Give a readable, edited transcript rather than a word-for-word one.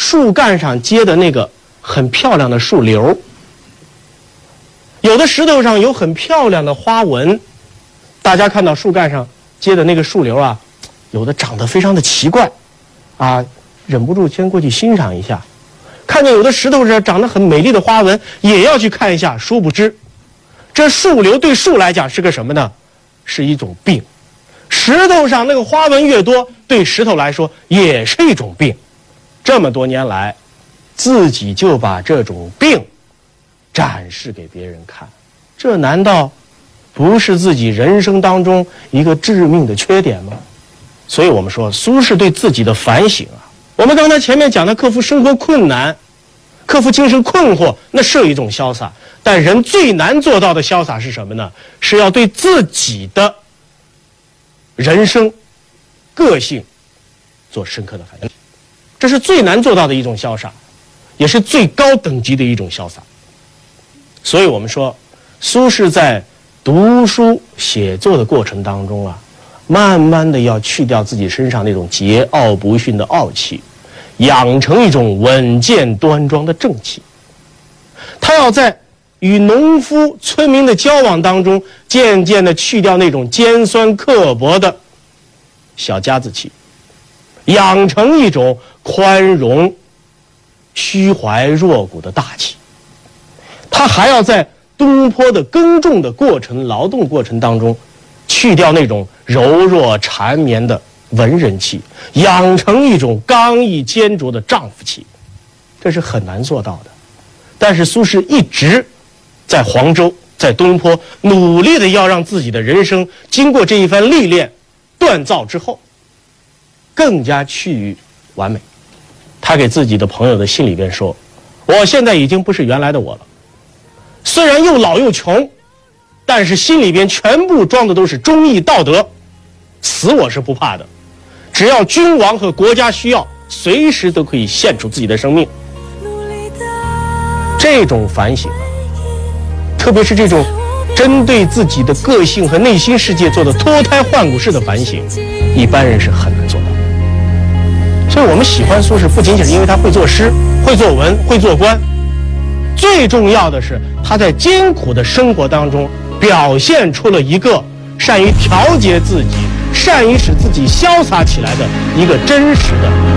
树干上结的那个很漂亮的树瘤，有的石头上有很漂亮的花纹。大家看到树干上结的那个树瘤啊，有的长得非常的奇怪，啊，忍不住先过去欣赏一下。看见有的石头上长得很美丽的花纹，也要去看一下。殊不知，这树瘤对树来讲是个什么呢？是一种病。石头上那个花纹越多，对石头来说也是一种病。这么多年来，自己就把这种病展示给别人看，这难道不是自己人生当中一个致命的缺点吗？所以我们说，苏轼对自己的反省啊，我们刚才前面讲的克服生活困难，克服精神困惑，那是一种潇洒。但人最难做到的潇洒是什么呢？是要对自己的人生、个性做深刻的反省。这是最难做到的一种潇洒，也是最高等级的一种潇洒。所以我们说，苏轼在读书写作的过程当中啊，慢慢的要去掉自己身上那种桀骜不驯的傲气，养成一种稳健端庄的正气。他要在与农夫、村民的交往当中，渐渐的去掉那种尖酸刻薄的小家子气，养成一种宽容、虚怀若谷的大气。他还要在东坡的耕种的过程、劳动过程当中，去掉那种柔弱缠绵的文人气，养成一种刚毅坚卓的丈夫气，这是很难做到的。但是苏轼一直在黄州、在东坡努力的要让自己的人生经过这一番历练、锻造之后，更加趋于完美。他给自己的朋友的信里边说：“我现在已经不是原来的我了，虽然又老又穷，但是心里边全部装的都是忠义道德，死我是不怕的。只要君王和国家需要，随时都可以献出自己的生命。”这种反省啊，特别是这种针对自己的个性和内心世界做的脱胎换骨式的反省，一般人是很难做到。所以我们喜欢苏轼，不仅仅是因为他会作诗、会作文、会做官，最重要的是他在艰苦的生活当中表现出了一个善于调节自己、善于使自己潇洒起来的一个真实的